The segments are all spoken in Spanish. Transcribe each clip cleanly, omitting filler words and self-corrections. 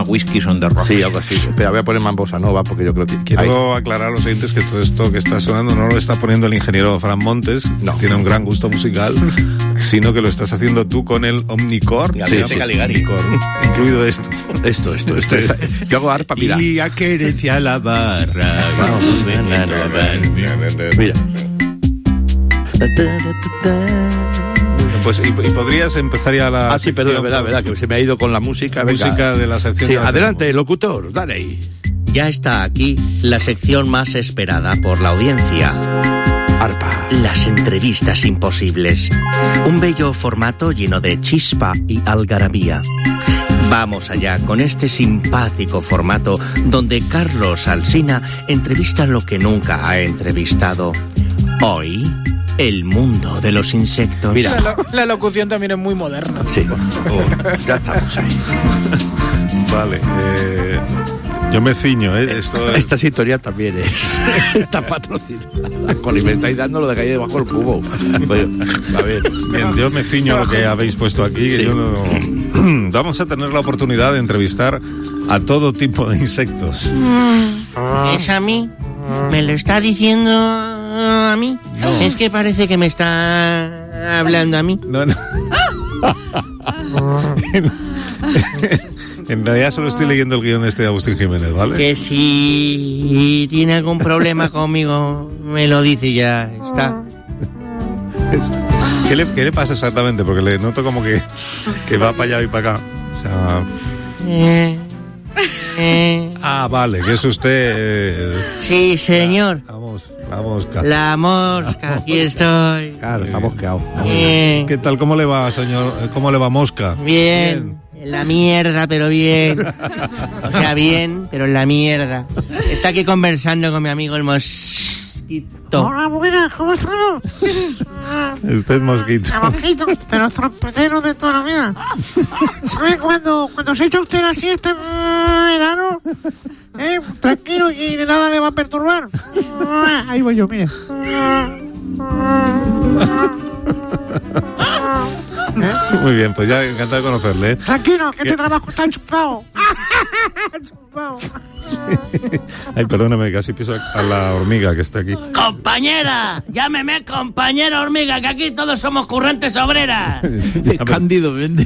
Whiskies on the Rocks. Sí, algo así. Pero voy a poner más bossa nova porque yo creo que quiero aclarar a los oyentes que todo esto que está sonando no lo está poniendo el ingeniero Fran Montes, no. Tiene un gran gusto musical, sino que lo estás haciendo tú con el Omnichord. Sí, Caligari. Incluido esto. Esto. Yo hago arpa, mira. Y a querencia la barra. Mira. Pues y podrías empezar ya la sí, perdón, verdad, que se me ha ido con la música. Música de la sección. Sí, adelante, locutor, dale ahí. Ya está aquí la sección más esperada por la audiencia. Arpa. Las entrevistas imposibles. Un bello formato lleno de chispa y algarabía. Vamos allá con este simpático formato donde Carlos Alsina entrevista lo que nunca ha entrevistado. Hoy, el mundo de los insectos. Mira, la locución también es muy moderna. Sí, ya estamos ahí. Vale, yo me ciño, Esta sintonía también está patrocinada. Y me estáis dando lo de calle debajo del cubo. A ver, bien, yo me ciño lo que habéis puesto aquí. Sí. Vamos a tener la oportunidad de entrevistar a todo tipo de insectos. ¿Es a mí? ¿Me lo está diciendo a mí? No. Es que parece que me está hablando a mí. No. En realidad solo estoy leyendo el guión de Agustín Jiménez, ¿vale? Que si tiene algún problema conmigo, me lo dice y ya está. ¿Qué le pasa exactamente? Porque le noto como que va para allá y para acá. O sea... vale, que es usted... Sí, señor. La mosca. La mosca, aquí estoy. Claro, está mosqueado. ¿Qué tal? ¿Cómo le va, señor? ¿Cmo le va, mosca? Bien. En la mierda, pero bien. O sea, bien, pero en la mierda. Está aquí conversando con mi amigo el mosquito. Hola, buenas, ¿cómo estamos? Usted es mosquito. Mosquito, de los trompeteros de toda la vida. ¿Sabe cuando se echa usted la siesta en verano? Tranquilo, que nada le va a perturbar. Ahí voy yo, mire. Muy bien, pues ya encantado de conocerle. Tranquilo, que este trabajo está chupado. Sí. Ay, perdóname, casi piso a la hormiga que está aquí. ¡Compañera! ¡Llámeme compañera hormiga, que aquí todos somos currantes obreras! Cándido Méndez.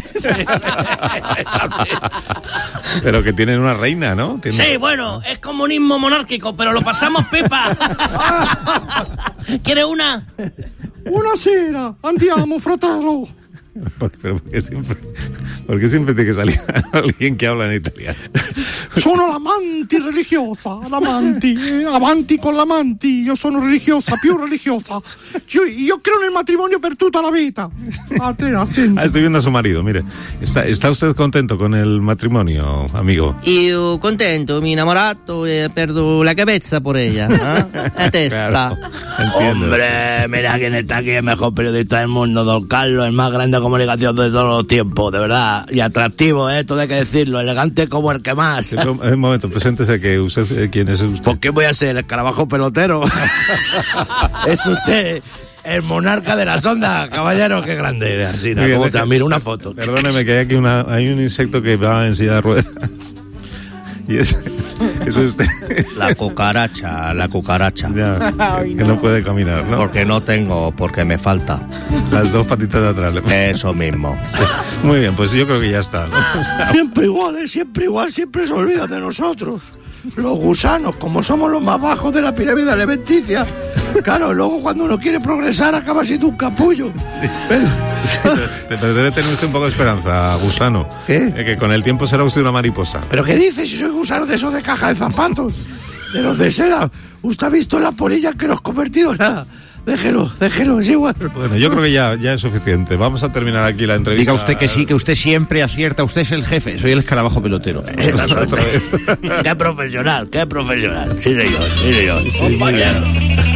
Pero que tienen una reina, ¿no? Sí, bueno, es comunismo monárquico, pero lo pasamos pipa. ¿Quiere una? Una sera, andiamo, fratello. ¿Por qué siempre tiene que salir alguien que habla en italiano? Sono l'amanti religiosa, avanti con l'amanti, io sono religiosa, più religiosa. Io creo en el matrimonio per tutta la vita. Estoy viendo a su marido, mire. ¿Está usted contento con el matrimonio, amigo? Io contento, mi innamorato, perdo la cabeza por ella, la testa. Claro, entiendo. Hombre, mira quién está aquí, el mejor periodista del mundo, don Carlos, el más grande comunicación de todos los tiempos, de verdad, y atractivo, todo hay que decirlo, elegante como el que más. Un momento, preséntese, que usted, ¿quién es usted? ¿Por qué voy a ser el escarabajo pelotero? Es usted el monarca de las ondas, caballero, qué grande. Así, ¿cómo te miro una foto? Perdóneme, que hay un insecto que va en silla de ruedas. Y eso es usted. La cucaracha. Ya, que no puede caminar, ¿no? Porque me falta. Las dos patitas de atrás. Eso mismo. Sí. Muy bien, pues yo creo que ya está, ¿no? O sea, siempre igual, siempre se olvida de nosotros. Los gusanos, como somos los más bajos de la pirámide alimenticia. Claro, luego cuando uno quiere progresar acaba siendo un capullo. Sí. Pero debe tener usted un poco de esperanza, gusano. ¿Qué? Que con el tiempo será usted una mariposa. ¿Pero qué dices? Si soy gusano de esos de caja de zapatos, de los de seda. ¿Usted ha visto la polilla que nos ha convertido? Nada. Déjelo, es igual. Bueno, yo creo que ya es suficiente. Vamos a terminar aquí la entrevista. Diga usted que sí, que usted siempre acierta. Usted es el jefe, soy el escarabajo pelotero. Qué profesional. Sí, señor. Sí, muy bien.